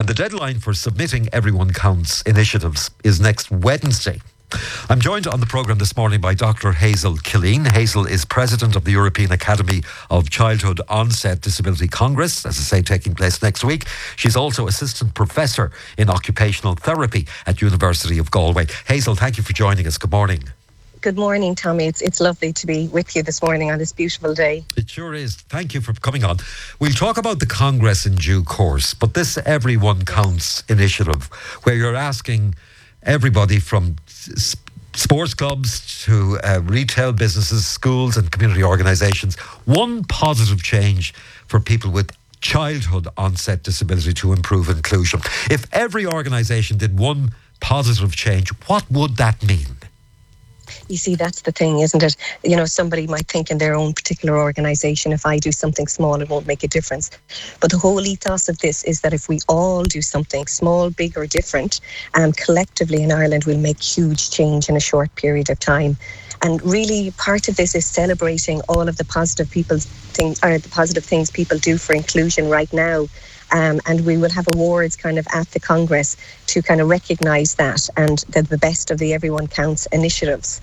And the deadline for submitting Everyone Counts initiatives is next Wednesday. I'm joined on the programme this morning by Dr. Hazel Killeen. Hazel is President of the European Academy of Childhood Onset Disability Congress, as I say, taking place next week. She's also Assistant Professor in Occupational Therapy at University of Galway. Hazel, thank you for joining us. Good morning. Good morning, Tommy. It's lovely to be with you this morning on this beautiful day. It sure is. Thank you for coming on. We'll talk about the Congress in due course, but this Everyone Counts initiative, where you're asking everybody from sports clubs to retail businesses, schools and community organisations, one positive change for people with childhood onset disability to improve inclusion. If every organisation did one positive change, what would that mean? You see, that's the thing, isn't it? You know, somebody might think in their own particular organisation, if I do something small, it won't make a difference. But the whole ethos of this is that if we all do something small, big or different, collectively in Ireland, we'll make huge change in a short period of time. And really, part of this is celebrating all of the positive things people do for inclusion right now. And we will have awards kind of at the Congress to kind of recognise that and the best of the Everyone Counts initiatives.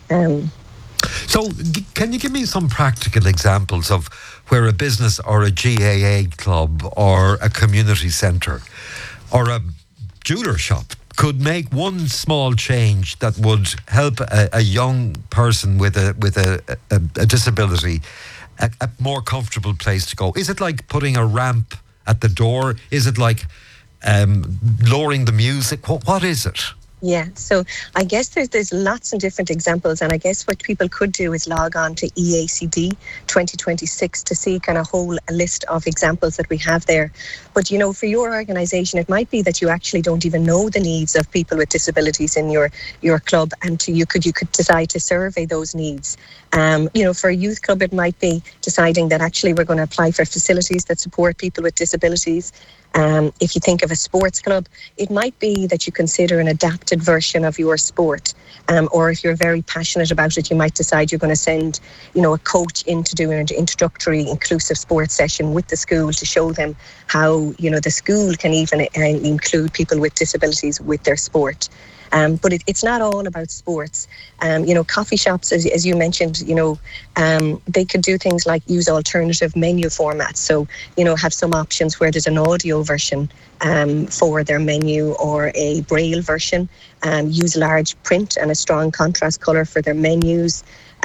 So can you give me some practical examples of where a business or a GAA club or a community centre or a jeweller shop could make one small change that would help a young person with a disability a more comfortable place to go? Is it like putting a ramp at the door? Is it like lowering the music? What is it? Yeah, so I guess there's lots of different examples, and I guess what people could do is log on to EACD 2026 to see kind of whole list of examples that we have there. But, you know, for your organisation, it might be that you actually don't even know the needs of people with disabilities in your club, and you could decide to survey those needs. You know, for a youth club, it might be deciding that actually we're going to apply for facilities that support people with disabilities. If you think of a sports club, it might be that you consider an adapted version of your sport. Or if you're very passionate about it, you might decide you're going to send, you know, a coach in to do an introductory inclusive sports session with the school to show them how, you know, the school can even include people with disabilities with their sport. But it's not all about sports. You know, coffee shops, as you mentioned, you know, they could do things like use alternative menu formats. So, you know, have some options where there's an audio version for their menu or a braille version. Use large print and a strong contrast colour for their menus.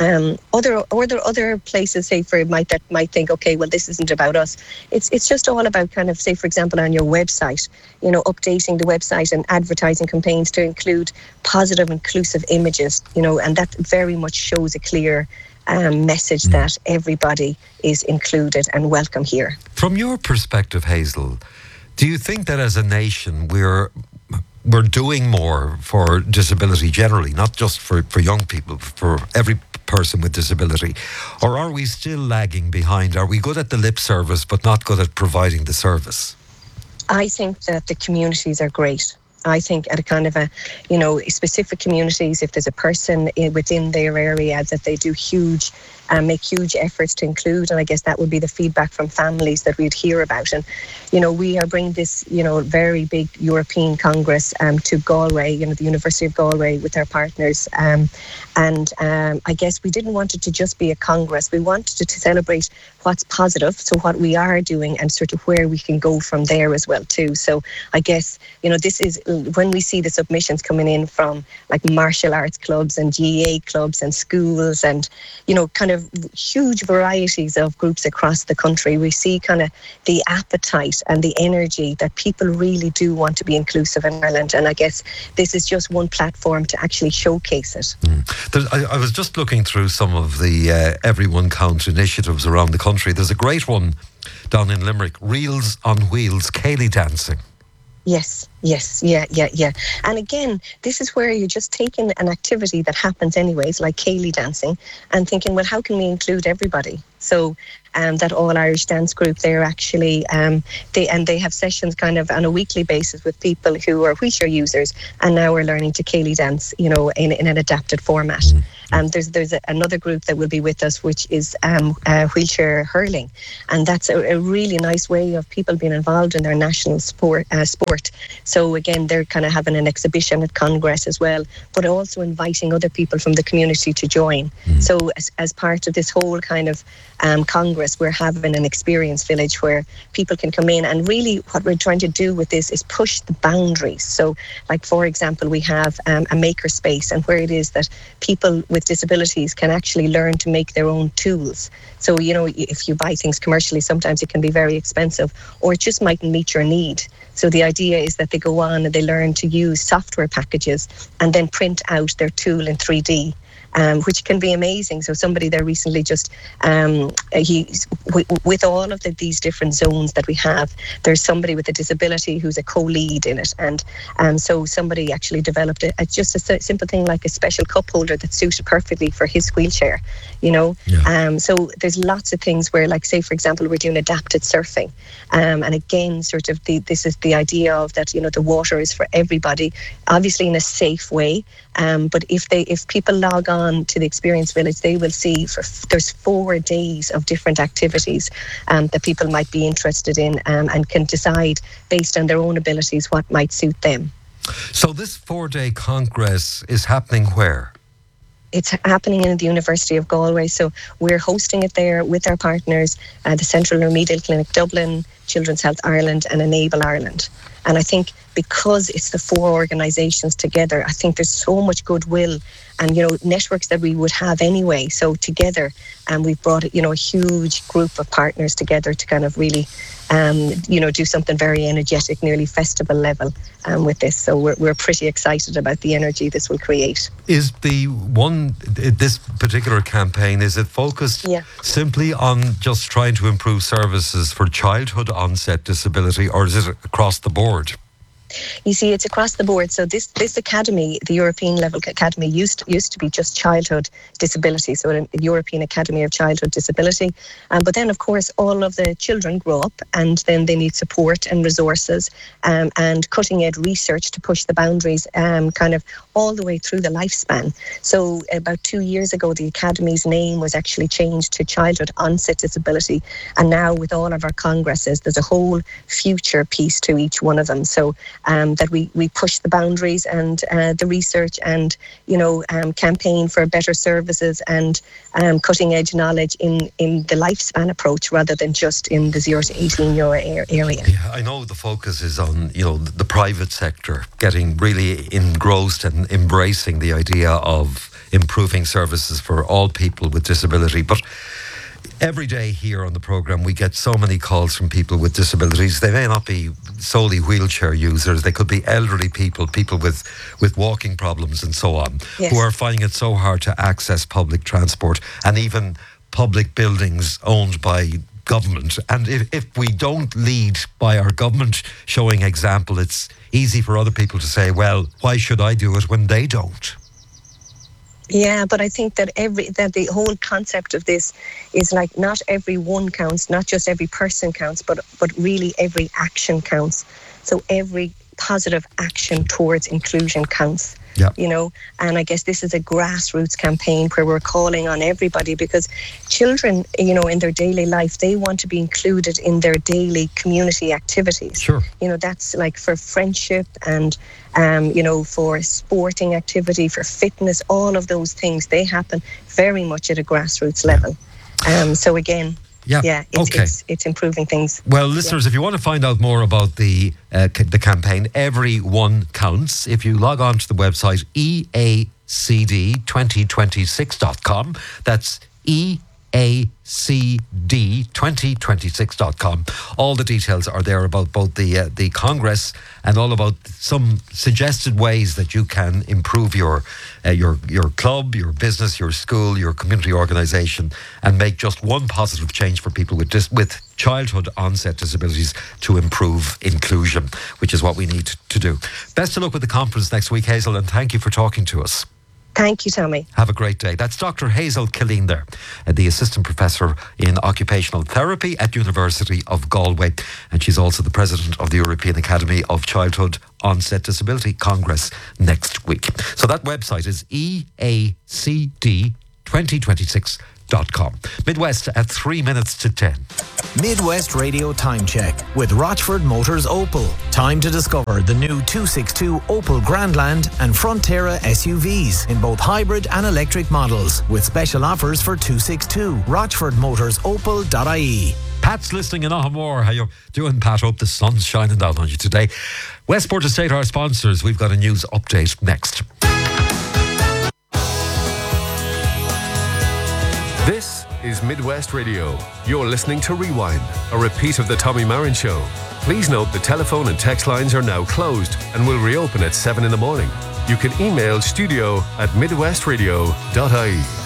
Other places, say that might think, okay, well, this isn't about us. It's just all about kind of, say, for example, on your website, you know, updating the website and advertising campaigns to include positive, inclusive images, you know, and that very much shows a clear message that everybody is included and welcome here. From your perspective, Hazel, do you think that as a nation we're doing more for disability generally, not just for young people, for every person with disability? Or are we still lagging behind? Are we good at the lip service but not good at providing the service? I think that the communities are great. I think at a kind of you know, specific communities, if there's a person within their area that they do make huge efforts to include, and I guess that would be the feedback from families that we'd hear about. And, you know, we are bringing this, you know, very big European Congress to Galway, you know, the University of Galway with our partners. And I guess we didn't want it to just be a Congress. We wanted it to celebrate what's positive, so what we are doing and sort of where we can go from there as well too. So I guess, you know, this is when we see the submissions coming in from like martial arts clubs and GAA clubs and schools and, you know, kind of huge varieties of groups across the country, we see kind of the appetite and the energy that people really do want to be inclusive in Ireland. And I guess this is just one platform to actually showcase it. I was just looking through some of the Everyone Counts initiatives around the country. There's a great one down in Limerick, Reels on Wheels, Céilí dancing. Yes, yeah. And again, this is where you're just taking an activity that happens anyways, like Céilí dancing, and thinking, well, how can we include everybody? So that All Irish Dance Group, they're actually they have sessions kind of on a weekly basis with people who are wheelchair users, and now we're learning to Ceilidh dance, in an adapted format. There's another group that will be with us, which is wheelchair hurling, and that's a really nice way of people being involved in their national sport. So again, they're kind of having an exhibition at Congress as well, but also inviting other people from the community to join. So as part of this whole kind of Congress, we're having an experience village where people can come in, and really what we're trying to do with this is push the boundaries. So like, for example, we have a maker space, and where it is that people with disabilities can actually learn to make their own tools. So, if you buy things commercially, sometimes it can be very expensive, or it just mightn't meet your need. So the idea is that they go on and they learn to use software packages and then print out their tool in 3D. Which can be amazing. So somebody there recently just, with all of these different zones that we have, there's somebody with a disability who's a co-lead in it. And so somebody actually developed just a simple thing like a special cup holder that suited perfectly for his wheelchair, Yeah. So there's lots of things where, like, say, for example, we're doing adapted surfing. And again, sort of this is the idea of that, the water is for everybody, obviously in a safe way. But if people log on to the Experience Village, they will see there's 4 days of different activities that people might be interested in, and can decide based on their own abilities what might suit them. So this 4-day Congress is happening where? It's happening in the University of Galway. So we're hosting it there with our partners, the Central Remedial Clinic Dublin, Children's Health Ireland and Enable Ireland. And I think because it's the 4 organisations together, I think there's so much goodwill and, networks that we would have anyway. So together, we've brought, a huge group of partners together to kind of really, do something very energetic, nearly festival level with this. So we're pretty excited about the energy this will create. Is this particular campaign, is it focused simply on just trying to improve services for childhood onset disability, or is it across the board? You see, it's across the board. So this academy, the European level academy, used to be just childhood disability, so a European Academy of Childhood Disability. But then, of course, all of the children grow up, and then they need support and resources and cutting-edge research to push the boundaries kind of all the way through the lifespan. So about 2 years ago, the academy's name was actually changed to Childhood Onset Disability. And now with all of our congresses, there's a whole future piece to each one of them. So that we push the boundaries and the research and, campaign for better services and cutting edge knowledge in the lifespan approach rather than just in the 0 to 18-year area. Yeah, I know the focus is on, the private sector getting really engrossed and embracing the idea of improving services for all people with disability. But every day here on the programme, we get so many calls from people with disabilities. They may not be solely wheelchair users. They could be elderly people with walking problems and so on, who are finding it so hard to access public transport and even public buildings owned by government. And if we don't lead by our government showing example, it's easy for other people to say, well, why should I do it when they don't? Yeah, but I think that the whole concept of this is like not every one counts, not just every person counts, but really every action counts. So every positive action towards inclusion counts. Yeah. And I guess this is a grassroots campaign where we're calling on everybody, because children, in their daily life, they want to be included in their daily community activities. Sure. That's like for friendship and, for sporting activity, for fitness, all of those things, they happen very much at a grassroots level. So again, it's improving things. Well, listeners, if you want to find out more about the campaign, Every One Counts, if you log on to the website eacd2026.com, that's eacd2026.com. All the details are there about both the Congress and all about some suggested ways that you can improve your club, your business, your school, your community organisation, and make just one positive change for people with childhood onset disabilities to improve inclusion, which is what we need to do. Best of luck with the conference next week, Hazel, and thank you for talking to us. Thank you, Tommy. Have a great day. That's Dr. Hazel Killeen there, the Assistant Professor in Occupational Therapy at University of Galway. And she's also the President of the European Academy of Childhood Onset Disability Congress next week. So that website is EACD2026.com. Midwest at 3 minutes to 10. Midwest Radio Time Check with Rochford Motors Opel. Time to discover the new 262 Opel Grandland and Frontera SUVs in both hybrid and electric models with special offers for 262. RochfordMotorsOpel.ie. Pat's listening in Ahamore. How you doing, Pat? Hope the sun's shining down on you today. Westport Estate, our sponsors. We've got a news update next. This is Midwest Radio. You're listening to Rewind, a repeat of the Tommy Marin Show. Please note the telephone and text lines are now closed and will reopen at 7 in the morning. You can email studio@midwestradio.ie.